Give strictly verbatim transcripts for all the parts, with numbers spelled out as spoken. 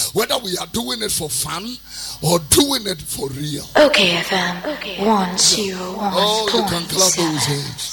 whether we are doing it for fun or doing it for real. Okay, F M. Okay. One zero one. Oh, you can clap those hands.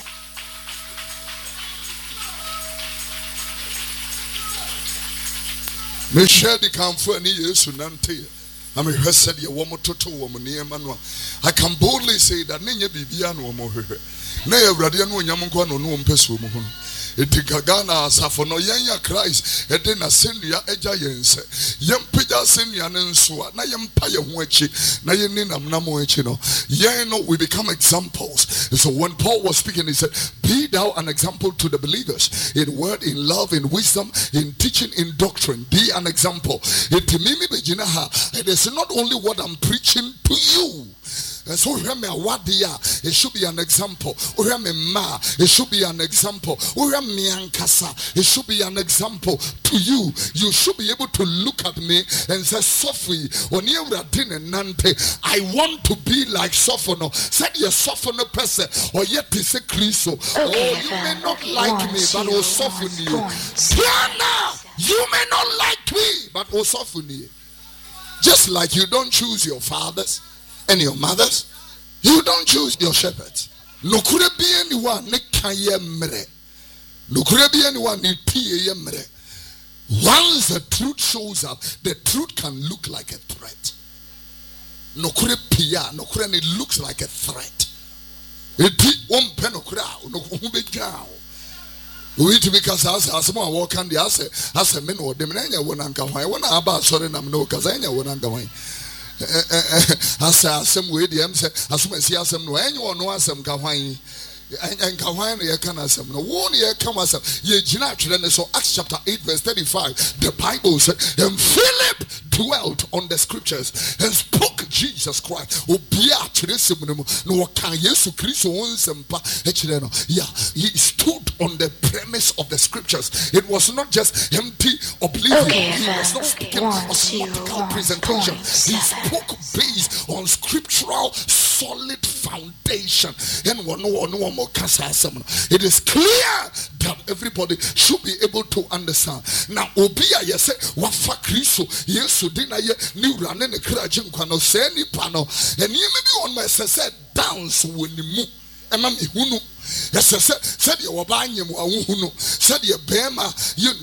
Me share the comfort ni Yesu nante. I mean, he said, "You want to to woman near Manuel." I can boldly say that Nenya Bibian or more. Nay, Radiano Yamunko no no peso. Itikagana safono yenya Christ edena senia eja yense yempija senia nensua na yempa ye ho achi na yeni namnamo achi no yen no we become examples. So when Paul was speaking, he said, "Be thou an example to the believers in word, in love, in wisdom, in teaching, in doctrine. Be an example." It is not only what I'm preaching to you. And so it should be an example. It should be an example. It should be an example to you. You should be able to look at me and say, "Sophie, when you are dinner nante, I want to be like Sophono." Said your Sophono person, or yet is a Christo. Oh, you may not like me, but will soften you. Piana, you may not like me, but will soften you. Just like you don't choose your fathers and your mothers, you don't choose your shepherds. No could be anyone ne kaya mere. No could be anyone ne pie mere. Once the truth shows up, the truth can look like a threat. No could pia, no could it looks like a threat. It one pen no crowd, no be down. We to because as as more walk on the asset, as a men or the menanya one anka why one about sorry nam no kazanya one anka why. As I some way the M say as soon as you some no anyone no asem kawai and kawai no can asem no one year come as ye jina children. So Acts chapter eight verse thirty-five, the Bible said, "And Philip dwelt on the scriptures and spoke Jesus Christ." Obia chiresemuno no kan Yesu Kristo onsempa echire no. Yeah, he stood on the premise of the scriptures. It was not just empty oblivion. Okay, he was not okay. speaking One, of two, political one, presentation. point, He seven. spoke based on scriptural solid foundation. And one more it is clear that everybody should be able to understand. Now, Obia, yes, Wafa Kristo, yes, Dina, new running a crajin quano, say any panel, and you may be on my said dance when you move. And Mammy Hunu, yes, I said, said you were buying him, said your Bema, you